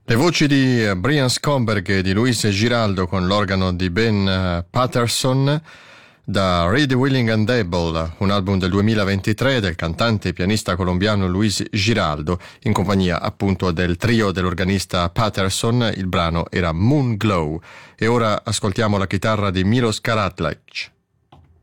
Le voci di Brian Scomberg e di Luis Giraldo con l'organo di Ben Patterson da Ready, Willing and Able, un album del 2023 del cantante e pianista colombiano Luis Giraldo, in compagnia appunto del trio dell'organista Patterson. Il brano era Moon Glow. E ora ascoltiamo la chitarra di Milos Karadzic.